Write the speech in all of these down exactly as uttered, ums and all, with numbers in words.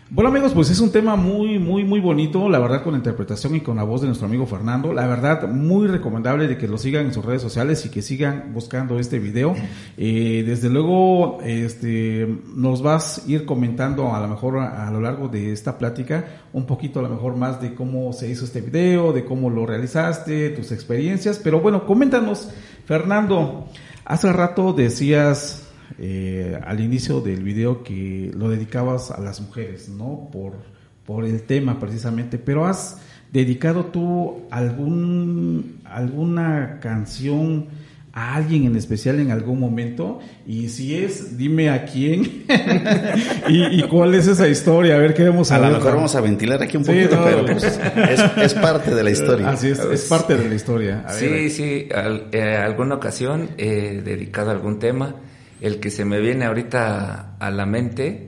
Bueno, amigos, pues es un tema muy, muy, muy bonito, la verdad, con la interpretación y con la voz de nuestro amigo Fernando. La verdad, muy recomendable de que lo sigan en sus redes sociales y que sigan buscando este video. Eh, desde luego, este, nos vas a ir comentando a lo mejor a, a lo largo de esta plática un poquito a lo mejor más de cómo se hizo este video, de cómo lo realizaste, tus experiencias. Pero bueno, coméntanos, Fernando, hace rato decías... Eh, al inicio del video que lo dedicabas a las mujeres, ¿no? Por, por el tema precisamente, pero ¿has dedicado tú algún alguna canción a alguien en especial en algún momento? Y si es, dime a quién y, y cuál es esa historia, a ver qué vamos a ver. A lo mejor vamos a ventilar aquí un poquito, sí, no, pero pues es, es parte de la historia. Así es, es parte de la historia. A sí, ver. sí, al, eh, alguna ocasión he dedicado a algún tema. El que se me viene ahorita a la mente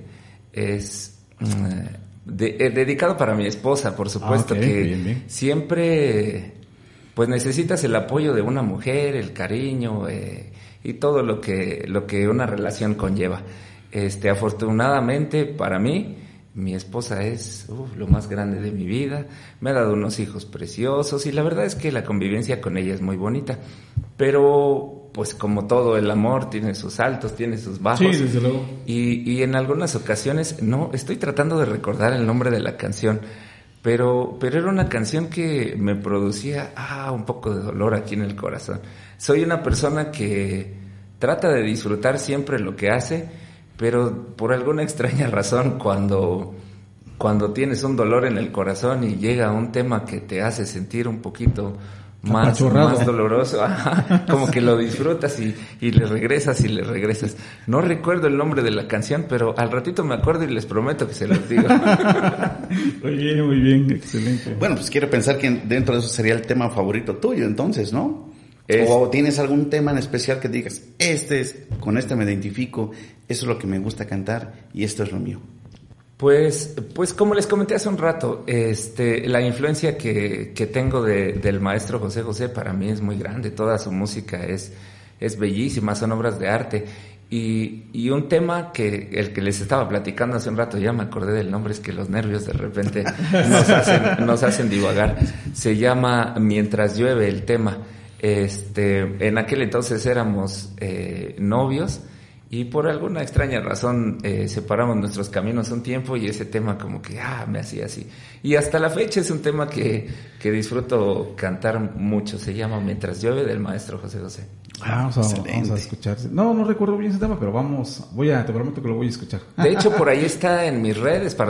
es de, eh, dedicado para mi esposa, por supuesto, ah, okay, que bien, bien. Siempre pues necesitas el apoyo de una mujer, el cariño eh, y todo lo que lo que una relación conlleva. Este, afortunadamente para mí, mi esposa es uh, lo más grande de mi vida, me ha dado unos hijos preciosos y la verdad es que la convivencia con ella es muy bonita, pero pues como todo, el amor tiene sus altos, tiene sus bajos. Sí, desde luego. Y, y en algunas ocasiones, no, estoy tratando de recordar el nombre de la canción, pero, pero era una canción que me producía ah, un poco de dolor aquí en el corazón. Soy una persona que trata de disfrutar siempre lo que hace, pero por alguna extraña razón, cuando, cuando tienes un dolor en el corazón y llega un tema que te hace sentir un poquito más, más doloroso, ajá, como que lo disfrutas y, y le regresas y le regresas. No recuerdo el nombre de la canción, pero al ratito me acuerdo y les prometo que se los digo. Muy bien, muy bien, excelente. Bueno, pues quiero pensar que dentro de eso sería el tema favorito tuyo, entonces, ¿no? Es, o tienes algún tema en especial que digas, este es, con este me identifico, eso es lo que me gusta cantar y esto es lo mío. Pues, pues como les comenté hace un rato, este, la influencia que, que tengo de, del maestro José José para mí es muy grande. Toda su música es, es bellísima, son obras de arte. Y, y un tema que, el que les estaba platicando hace un rato, ya me acordé del nombre, es que los nervios de repente nos hacen, nos hacen divagar. Se llama Mientras llueve el tema. Este, en aquel entonces éramos, eh, novios. Y por alguna extraña razón eh, separamos nuestros caminos un tiempo y ese tema como que ah me hacía así. Y hasta la fecha es un tema que, que disfruto cantar mucho. Se llama Mientras llueve, del maestro José José. Ah, vamos a, vamos a escuchar. No, no recuerdo bien ese tema, pero vamos, voy a, te prometo que lo voy a escuchar. De hecho, por ahí está en mis redes para